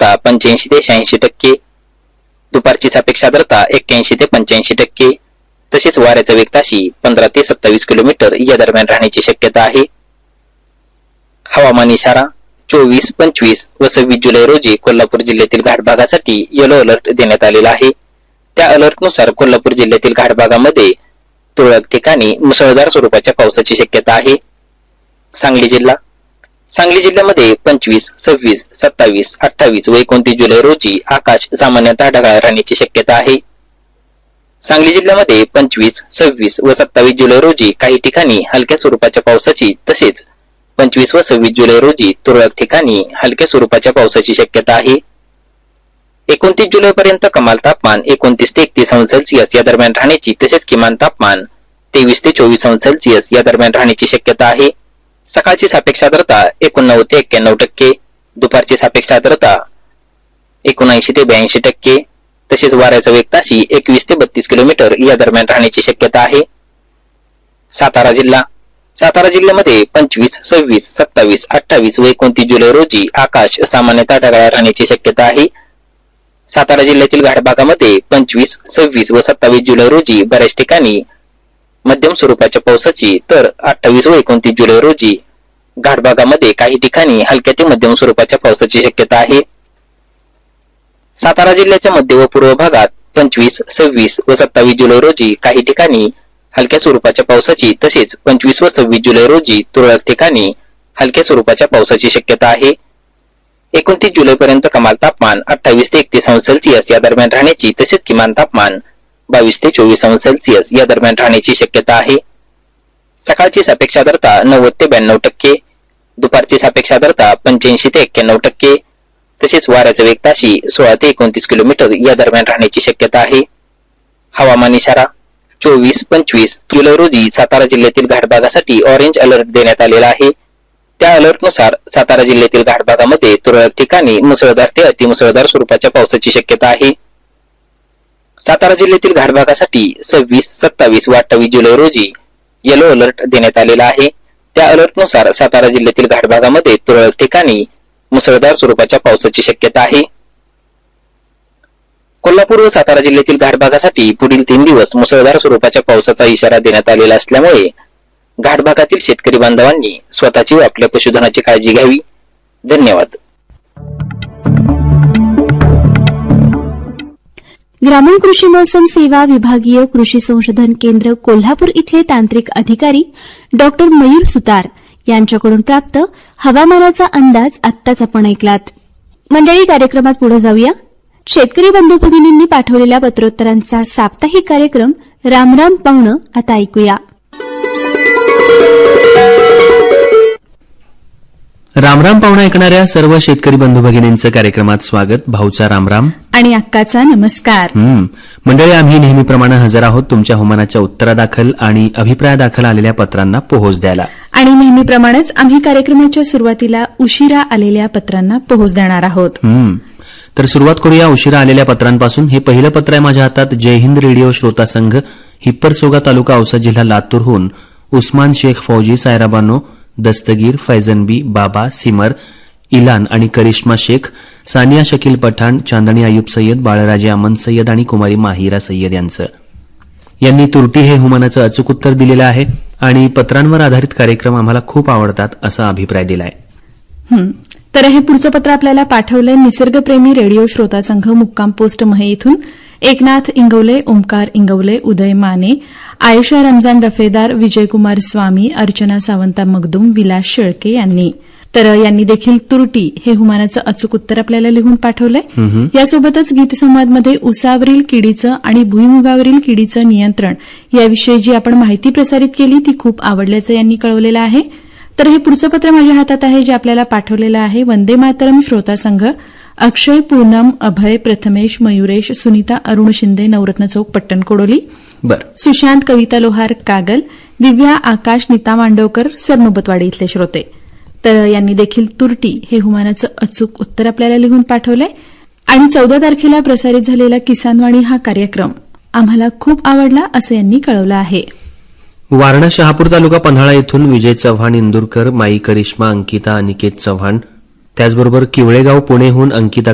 आर्द्रता 85 ते 86%, दुपारची सापेक्ष आर्द्रता 81 ते 85%, तसेच वाऱ्याचा वेग ताशी 15 ते 27 किलोमीटर या दरम्यान राहण्याची शक्यता आहे. हवामान इशारा 24, 25 व 26 जुलै रोजी कोल्हापूर जिल्ह्यातील घाट भागासाठी येलो अलर्ट देण्यात आलेला आहे. त्या अलर्टनुसार कोल्हापूर जिल्ह्यातील घाट भागामध्ये तुरळक ठिकाणी मुसळधार स्वरूपाच्या पावसाची शक्यता आहे. सांगली जिल्ह्यामध्ये 25, 26, 27, 28 व 29 जुलै रोजी आकाश सामान्यतः ढगाळ राहण्याची शक्यता आहे. सांगली जिल्ह्यामध्ये 25, 26 व 27 जुलै रोजी काही ठिकाणी हलक्या स्वरूपाच्या पावसाची तसेच 25 व 26 जुलै रोजी तुरळक ठिकाणी हलक्या स्वरूपाच्या पावसाची शक्यता आहे. 29 जुलैपर्यंत कमाल तापमान 29 ते 31 अंश सेल्सिअस या दरम्यान राहण्याची तसेच किमान तापमान 23 ते 24 अंश सेल्सिअस या दरम्यान राहण्याची शक्यता आहे. सकाळची सापेक्ष आर्द्रता 89 ते 91%, दुपारची सापेक्ष आर्द्रता 79 ते 82%, तसेच वाऱ्याचा वेग ताशी 21 ते 32 किलोमीटर या दरम्यान राहण्याची शक्यता आहे. सातारा जिल्ह्यामध्ये 25, 26, 27, 28 व 29 जुलै रोजी आकाश सामान्यतः ढगाळ राहण्याची शक्यता आहे. सातारा जिल्ह्यातील घाट भागामध्ये 25, 26 व 27 जुलै रोजी बऱ्याच ठिकाणी मध्यम स्वरूपाच्या पावसाची तर 28 व 29 जुलै रोजी घाट भागामध्ये काही ठिकाणी हलक्या ते मध्यम स्वरूपाच्या पावसाची शक्यता आहे. सातारा जिल्ह्याच्या मध्य व पूर्व भागात 25, 26 व 27 जुलै रोजी काही ठिकाणी हलक्या स्वरूपाच्या पावसाची तसेच 25 व 26 जुलै रोजी तुरळक ठिकाणी हलक्या स्वरूपाच्या पावसाची शक्यता आहे. 29 जुलैपर्यंत कमाल तापमान 28 ते 31 अंश सेल्सिअस या दरम्यान राहण्याची तसेच किमान तापमान 22 ते 24 अंश सेल्सिअस या दरम्यान राहण्याची शक्यता आहे. सकाळची सापेक्ष आर्द्रता 90 ते 92%, दुपारची सापेक्ष आर्द्रता 85 ते 91%, तसेच वाऱ्याचा वेग ताशी 16 ते 29 किलोमीटर या दरम्यान राहण्याची शक्यता आहे. हवामान इशारा 24, 25 जुलै रोजी सातारा जिल्ह्यातील घाट भागासाठी ऑरेंज अलर्ट देण्यात आलेला आहे. त्या अलर्टनुसार सातारा जिल्ह्यातील घाट भागामध्ये तुरळक ठिकाणी मुसळधार ते अतिमुसळधार स्वरूपाच्या पावसाची शक्यता आहे. सातारा जिल्ह्यातील घाट भागासाठी 26, 27 व 28 जुलै रोजी येलो अलर्ट देण्यात आलेला आहे. त्या अलर्टनुसार सातारा जिल्ह्यातील घाट भागामध्ये तुरळक ठिकाणी मुसळधार स्वरूपाच्या पावसाची शक्यता आहे. कोल्हापूर व सातारा जिल्ह्यातील घाट भागासाठी पुढील 3 दिवस मुसळधार स्वरूपाच्या पावसाचा इशारा देण्यात आलेला असल्यामुळे घाट भागातील शेतकरी बांधवांनी स्वतःची व आपल्या पशुधनाची काळजी घ्यावी. धन्यवाद. ग्रामीण कृषी महसूल सेवा विभागीय कृषी संशोधन केंद्र कोल्हापूर इथले तांत्रिक अधिकारी डॉक्टर मयूर सुतार यांच्याकडून प्राप्त हवामानाचा अंदाज आत्ताच आपण ऐकलात. मंडळी, कार्यक्रमात पुढे जाऊया. शेतकरी बंधू भगिनींनी पाठवलेल्या पत्रोत्तरांचा साप्ताहिक कार्यक्रम रामराम पाहुणं आता ऐकूया. रामराम पाहुणा ऐकणाऱ्या सर्व शेतकरी बंधू भगिनींचं कार्यक्रमात स्वागत. भाऊचा रामराम आणि अक्काचा नमस्कार. मंडळी, आम्ही नेहमीप्रमाणे हजर आहोत तुमच्या हवामानाच्या उत्तरादाखल आणि अभिप्रायादाखल आलेल्या पत्रांना पोहोच द्यायला. आणि नेहमीप्रमाणेच आम्ही कार्यक्रमाच्या सुरुवातीला उशिरा आलेल्या पत्रांना पोहोच देणार आहोत. तर सुरुवात करूया उशिरा आलेल्या पत्रांपासून. हे पहिलं पत्र आहे माझ्या हातात. जय हिंद रेडिओ श्रोता संघ, हिप्परसोगा तालुका औसा जिल्हा लातूरहून उस्मान शेख फौजी, सायराबानो, दस्तगीर, फैजन बी, बाबा, सिमर, इलान आणि करिश्मा शेख, सानिया शकील पठाण, चांदणी अयूब सय्यद, बाळराजे अमन सय्यद आणि कुमारी माहिरा सय्यद यांनी तुरटी हे हुमानाचं अचूक उत्तर दिलेलं आहे आणि पत्रांवर आधारित कार्यक्रम आम्हाला खूप आवडतात असा अभिप्राय दिलाय. तर हे पुढचं पत्र आपल्याला पाठवलंय निसर्गप्रेमी रेडिओ श्रोता संघ, मुक्काम पोस्ट महे इथून एकनाथ इंगवले, ओमकार इंगवले, उदय माने, आयशा रमजान दफेदार, विजयकुमार स्वामी, अर्चना सावंता मगदूम, विलास शेळके यांनी. तर यांनी देखील तुरटी हे हुमानाचं अचूक उत्तर आपल्याला लिहून पाठवलंय. यासोबतच गीतसंवादमध्ये उसावरील किडीचं आणि भुईमुगावरील किडीचं नियंत्रण याविषयी जी आपण माहिती प्रसारित केली ती खूप आवडल्याचं यांनी कळवलेलं आहे. तर हे पुढचं पत्र माझ्या हातात आहे जे आपल्याला पाठवलेलं आहे वंदे मातरम श्रोता संघ, अक्षय, पूनम, अभय, प्रथमेश, मयुरेश, सुनीता, अरुण शिंदे, नवरत्न चौक, पट्टण कोडोली, सुशांत, कविता लोहार, कागल, दिव्या, आकाश, नीता मांडवकर, सरनोबतवाडी इथले श्रोते. तर यांनी देखील तुरटी हे हुमानाचं अचूक उत्तर आपल्याला लिहून पाठवलंय. आणि 14 तारखेला प्रसारित झालेला किसानवाणी हा कार्यक्रम आम्हाला खूप आवडला असं यांनी कळवलं आहे. वारणा, शहापूर तालुका पन्हाळा येथून विजय चव्हाण, इंदुरकर, माई, करिश्मा, अंकिता, अनिकेत चव्हाण, त्याचबरोबर किवळेगाव पुणेहून अंकिता